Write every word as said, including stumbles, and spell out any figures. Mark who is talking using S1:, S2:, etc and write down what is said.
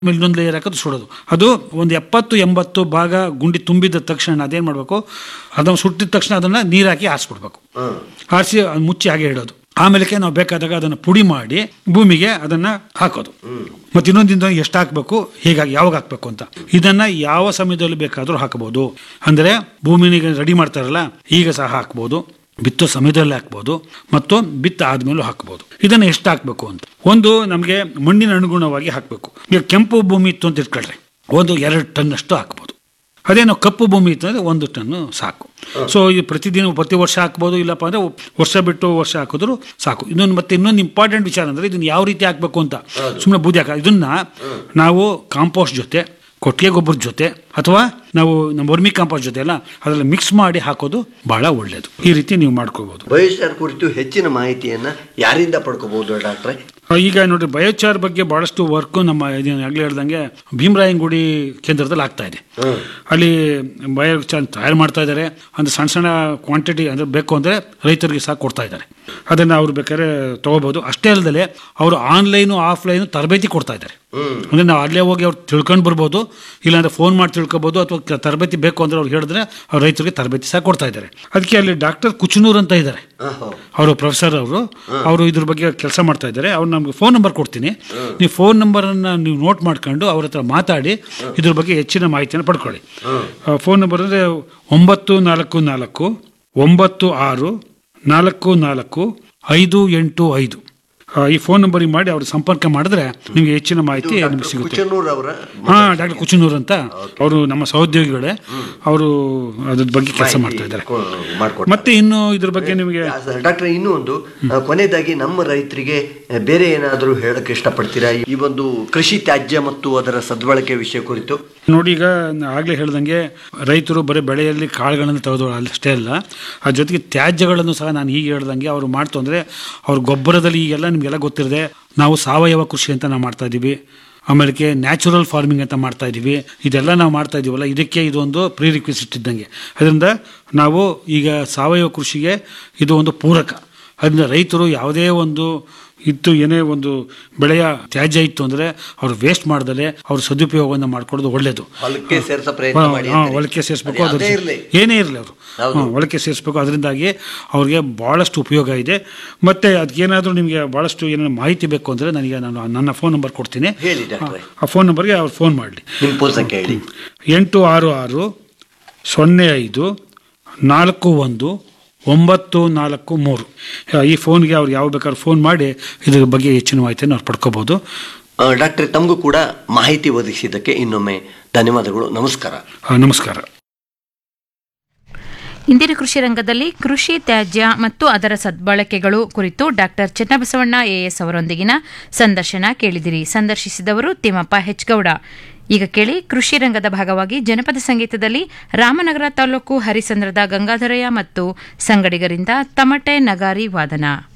S1: ಆಮೇಲೆ ಇನ್ನೊಂದು ಲೇಯರ್ ಹಾಕೋದು ಸುಡೋದು. ಅದು ಒಂದು ಎಪ್ಪತ್ತು ಎಂಬತ್ತು ಭಾಗ ಗುಂಡಿ ತುಂಬಿದ ತಕ್ಷಣ ಅದೇನು ಮಾಡಬೇಕು, ಅದನ್ನು ಸುಟ್ಟಿದ ತಕ್ಷಣ ಅದನ್ನು ನೀರು ಹಾಕಿ ಆರಿಸ್ಬಿಡ್ಬೇಕು. ಆರಿಸಿ ಮುಚ್ಚಿ ಹಾಗೆ ಇಡೋದು. ಆಮೇಲೆ ನಾವು ಬೇಕಾದಾಗ ಅದನ್ನು ಪುಡಿ ಮಾಡಿ ಭೂಮಿಗೆ ಅದನ್ನ ಹಾಕೋದು. ಮತ್ತೆ ಇನ್ನೊಂದಿಂದ ಎಷ್ಟು ಹಾಕಬೇಕು, ಹೀಗಾಗಿ ಯಾವಾಗ ಹಾಕಬೇಕು ಅಂತ, ಇದನ್ನ ಯಾವ ಸಮಯದಲ್ಲಿ ಬೇಕಾದರೂ ಹಾಕಬಹುದು. ಅಂದರೆ ಭೂಮಿನಿಗೆ ರೆಡಿ ಮಾಡ್ತಾರಲ್ಲ, ಈಗ ಸಹ ಹಾಕ್ಬೋದು, ಬಿತ್ತೋ ಸಮಯದಲ್ಲಿ ಹಾಕ್ಬೋದು, ಮತ್ತು ಬಿತ್ತ ಆದ್ಮೇಲೂ ಹಾಕ್ಬೋದು. ಇದನ್ನ ಎಷ್ಟು ಹಾಕಬೇಕು ಅಂತ, ಒಂದು ನಮಗೆ ಮಣ್ಣಿನ ಅನುಗುಣವಾಗಿ ಹಾಕಬೇಕು. ಈಗ ಕೆಂಪು ಭೂಮಿ ಇತ್ತು ಅಂತ ಇಟ್ಕೊಳ್ರಿ, ಒಂದು ಎರಡು ಟನ್ ಅಷ್ಟು ಹಾಕ್ಬೋದು. ಅದೇ ನಾವು ಕಪ್ಪು ಭೂಮಿ ಇತ್ತು ಅಂದರೆ ಒಂದು ಟನ್ನು ಸಾಕು. ಸೊ ಇದು ಪ್ರತಿದಿನ ಪ್ರತಿ ವರ್ಷ ಹಾಕ್ಬೋದು, ಇಲ್ಲಪ್ಪ ಅಂದರೆ ವರ್ಷ ಬಿಟ್ಟು ವರ್ಷ ಹಾಕಿದ್ರು ಸಾಕು. ಇನ್ನೊಂದು ಮತ್ತೆ ಇನ್ನೊಂದು ಇಂಪಾರ್ಟೆಂಟ್ ವಿಚಾರ ಅಂದರೆ ಇದನ್ನು ಯಾವ ರೀತಿ ಹಾಕಬೇಕು ಅಂತ, ಸುಮ್ಮನೆ ಬೂದಿ ಹಾಕ, ಇದನ್ನ ನಾವು ಕಾಂಪೋಸ್ಟ್ ಜೊತೆ, ಕೊಟ್ಟಿಗೆ ಗೊಬ್ಬರದ ಜೊತೆ, ಅಥವಾ ನಾವು ನಮ್ಮ ವರ್ಮಿ ಕಾಂಪೋಸ್ಟ್ ಜೊತೆ ಎಲ್ಲ ಅದರಲ್ಲಿ ಮಿಕ್ಸ್ ಮಾಡಿ ಹಾಕೋದು ಬಹಳ ಒಳ್ಳೆಯದು. ಈ ರೀತಿ ನೀವು ಮಾಡ್ಕೋಬಹುದು.
S2: ಬಯೋಚಾರ್ ಕುರಿತು ಹೆಚ್ಚಿನ ಮಾಹಿತಿಯನ್ನ ಯಾರಿಂದ ಪಡ್ಕೋಬಹುದು ಡಾಕ್ಟ್ರೆ?
S1: ಈಗ ನೋಡಿ, ಬಯೋಚಾರ್ ಬಗ್ಗೆ ಬಹಳಷ್ಟು ವರ್ಕ್ ನಮ್ಮ ಆಗ್ಲೇ ಹೇಳ್ದಂಗೆ ಭೀಮರಾಯನಗುಡಿ ಕೇಂದ್ರದಲ್ಲಿ ಆಗ್ತಾ ಇದೆ. ಅಲ್ಲಿ ಬಯೋಚಾರ್ ತಯಾರು ಮಾಡ್ತಾ ಇದ್ದಾರೆ. ಅಂದ್ರೆ ಸಣ್ಣ ಸಣ್ಣ ಕ್ವಾಂಟಿಟಿ ಅಂದ್ರೆ ಬೇಕು ಅಂದ್ರೆ ರೈತರಿಗೆ ಸಹ ಕೊಡ್ತಾ ಇದ್ದಾರೆ. ಅದನ್ನ ಅವ್ರು ಬೇಕಾದ್ರೆ ತಗೋಬಹುದು. ಅಷ್ಟೇ ಅಲ್ಲದೆ ಅವರು ಆನ್ಲೈನು ಆಫ್ಲೈನು ತರಬೇತಿ ಕೊಡ್ತಾ ಇದ್ದಾರೆ. ಅಂದ್ರೆ ನಾವು ಅಲ್ಲೇ ಹೋಗಿ ಅವ್ರು ತಿಳ್ಕೊಂಡು ಬರ್ಬೋದು, ಇಲ್ಲಾಂದ್ರೆ ಫೋನ್ ಮಾಡಿ ತಿಳ್ಕೊಬಹುದು, ಅಥವಾ ತರಬೇತಿ ಬೇಕು ಅಂದ್ರೆ ಅವ್ರು ಹೇಳಿದ್ರೆ ಅವ್ರು ರೈತರಿಗೆ ತರಬೇತಿ ಸಹ ಕೊಡ್ತಾ ಇದ್ದಾರೆ. ಅದಕ್ಕೆ ಅಲ್ಲಿ ಡಾಕ್ಟರ್ ಕುಚನೂರ್ ಅಂತ ಇದ್ದಾರೆ, ಅವರು ಪ್ರೊಫೆಸರ್, ಅವರು ಅವರು ಇದ್ರ ಬಗ್ಗೆ ಕೆಲಸ ಮಾಡ್ತಾ ಇದ್ದಾರೆ. ಅವ್ರು ನಮ್ಗೆ ಫೋನ್ ನಂಬರ್ ಕೊಡ್ತೀನಿ, ನೀವು ಫೋನ್ ನಂಬರನ್ನು ನೀವು ನೋಟ್ ಮಾಡ್ಕೊಂಡು ಅವ್ರ ಹತ್ರ ಮಾತಾಡಿ ಇದ್ರ ಬಗ್ಗೆ ಹೆಚ್ಚಿನ ಮಾಹಿತಿಯನ್ನು ಪಡ್ಕೊಳ್ಳಿ. ಫೋನ್ ನಂಬರ್ ಅಂದರೆ ಒಂಬತ್ತು ನಾಲ್ಕು ನಾಲ್ಕು ಒಂಬತ್ತು ಆರು ನಾಲ್ಕು ನಾಲ್ಕು ಐದು ಎಂಟು ಐದು. ಈ ಫೋನ್ ನಂಬರಿಗೆ ಮಾಡಿ ಅವ್ರ ಸಂಪರ್ಕ ಮಾಡಿದ್ರೆ ನಿಮಗೆ ಹೆಚ್ಚಿನ ಮಾಹಿತಿ ನಿಮಗೆ ಸಿಗುತ್ತೆ. ಹಾ, ಡಾಕ್ಟರ್ ಕುಚನೂರ್ ಅಂತ, ಅವರು ನಮ್ಮ ಸಹೋದ್ಯೋಗಿಗಳೇ, ಅವರು ಅದ್ರ ಬಗ್ಗೆ ಕೆಲಸ ಮಾಡ್ತಾ ಇದ್ದಾರೆ. ಮತ್ತೆ ಇನ್ನು ಇದ್ರ ಬಗ್ಗೆ ನಿಮಗೆ
S2: ಡಾಕ್ಟರ್ ಇನ್ನೂ ಒಂದು ಕೊನೆಯದಾಗಿ ನಮ್ಮ ರೈತರಿಗೆ ಬೇರೆ ಏನಾದರೂ ಹೇಳಕ್ಕೆ ಇಷ್ಟಪಡ್ತೀರಾ ಈ ಒಂದು ಕೃಷಿ ತ್ಯಾಜ್ಯ ಮತ್ತು ಅದರ ಸದ್ಬಳಕೆ ವಿಷಯ ಕುರಿತು?
S1: ನೋಡಿ, ಈಗ ಆಗ್ಲೇ ಹೇಳ್ದಂಗೆ ರೈತರು ಬರೀ ಬೆಳೆಯಲ್ಲಿ ಕಾಳುಗಳನ್ನು ತೆಗೆದು ಅಷ್ಟೇ ಅಲ್ಲ, ಅದ್ರ ಜೊತೆಗೆ ತ್ಯಾಜ್ಯಗಳನ್ನು ಸಹ ನಾನು ಹೀಗೆ ಹೇಳ್ದಂಗೆ ಅವರು ಮಾಡ್ತು ಅಂದರೆ ಅವ್ರ ಗೊಬ್ಬರದಲ್ಲಿ ಈಗೆಲ್ಲ ನಿಮಗೆಲ್ಲ ಗೊತ್ತಿರದೆ ನಾವು ಸಾವಯವ ಕೃಷಿ ಅಂತ ನಾವು ಮಾಡ್ತಾ ಇದ್ದೀವಿ, ಆಮೇಲೆ ನ್ಯಾಚುರಲ್ ಫಾರ್ಮಿಂಗ್ ಅಂತ ಮಾಡ್ತಾ ಇದ್ದೀವಿ. ಇದೆಲ್ಲ ನಾವು ಮಾಡ್ತಾ ಇದೀವಲ್ಲ, ಇದಕ್ಕೆ ಇದೊಂದು ಪ್ರೀ ರಿಕ್ವಿಸಿಟ್ ಇದ್ದಂಗೆ. ಅದರಿಂದ ನಾವು ಈಗ ಸಾವಯವ ಕೃಷಿಗೆ ಇದು ಒಂದು ಪೂರಕ. ಅದರಿಂದ ರೈತರು ಯಾವುದೇ ಒಂದು ಇತ್ತು ಏನೇ ಒಂದು ಬೆಳೆಯ ತ್ಯಾಜ್ಯ ಇತ್ತು ಅಂದರೆ ಅವರು ವೇಸ್ಟ್ ಮಾಡ್ದಲೆ ಅವ್ರ ಸದುಪಯೋಗವನ್ನು ಮಾಡ್ಕೊಳ್ಳೋದು ಒಳ್ಳೇದು.
S2: ಹೊಲಕ್ಕೆ
S1: ಸೇರಿಸ್ಬೇಕು, ಅದ್ರ ಏನೇ ಇರಲಿ ಅವರು ಹೊಲಕ್ಕೆ ಸೇರಿಸ್ಬೇಕು. ಅದರಿಂದಾಗಿ ಅವ್ರಿಗೆ ಭಾಳಷ್ಟು ಉಪಯೋಗ ಇದೆ. ಮತ್ತೆ ಅದಕ್ಕೇನಾದರೂ ನಿಮಗೆ ಭಾಳಷ್ಟು ಏನಾದ್ರು ಮಾಹಿತಿ ಬೇಕು ಅಂದರೆ ನನಗೆ ನಾನು ನನ್ನ ಫೋನ್ ನಂಬರ್ ಕೊಡ್ತೀನಿ. ಆ ಫೋನ್ ನಂಬರ್ಗೆ ಅವ್ರು ಫೋನ್ ಮಾಡಲಿ. ಎಂಟು ಆರು ಆರು ಸೊನ್ನೆ ಐದು ನಾಲ್ಕು ಒಂದು ಒಂಬತ್ತು ನಾಲ್ಕು ಮೂರು. ಈ ಫೋನ್ಗೆ ಅವ್ರು ಯಾವ ಬೇಕಾದ್ರೂ ಫೋನ್ ಮಾಡಿ ಇದ್ರ ಬಗ್ಗೆ ಹೆಚ್ಚಿನ ಮಾಹಿತಿಯನ್ನು ಅವ್ರು ಪಡ್ಕೋಬಹುದು.
S2: ಡಾಕ್ಟ್ರೆ, ತಮಗೂ ಕೂಡ ಮಾಹಿತಿ ಒದಗಿಸಿದ್ದಕ್ಕೆ ಇನ್ನೊಮ್ಮೆ ಧನ್ಯವಾದಗಳು. ನಮಸ್ಕಾರ.
S1: ನಮಸ್ಕಾರ.
S3: ಇಂದಿನ ಕೃಷಿ ರಂಗದಲ್ಲಿ ಕೃಷಿ ತ್ಯಾಜ್ಯ ಮತ್ತು ಅದರ ಸದ್ಬಳಕೆಗಳು ಕುರಿತು ಡಾಕ್ಟರ್ ಚನ್ನಬಸವಣ್ಣ ಎಎಸ್ ಅವರೊಂದಿಗಿನ ಸಂದರ್ಶನ ಕೇಳಿದಿರಿ. ಸಂದರ್ಶಿಸಿದವರು ತಿಮ್ಮಪ್ಪ ಹೆಚ್ ಗೌಡ. ಈಗ ಕೇಳಿ ಕೃಷಿ ರಂಗದ ಭಾಗವಾಗಿ ಜನಪದ ಸಂಗೀತದಲ್ಲಿ ರಾಮನಗರ ತಾಲೂಕು ಹರಿಸಂದ್ರದ ಗಂಗಾಧರಯ್ಯ ಮತ್ತು ಸಂಗಡಿಗರಿಂದ ತಮಟೆ ನಗಾರಿ ವಾದನ.